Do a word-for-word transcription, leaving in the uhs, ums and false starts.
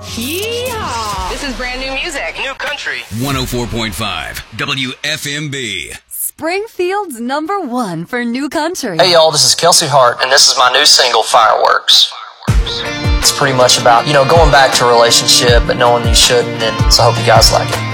Yeehaw! This is brand new music. New country. one oh four point five W F M B. Springfield's number one for new country. Hey y'all, this is Kelsey Hart, and this is my new single, Fireworks. It's pretty much about, you know, going back to a relationship but knowing you shouldn't, and so I hope you guys like it.